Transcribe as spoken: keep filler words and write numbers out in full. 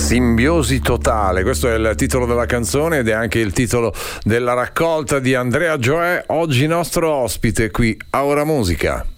Simbiosi totale, questo è il titolo della canzone ed è anche il titolo della raccolta di Andrea Gioè, oggi nostro ospite qui a Ora Musica.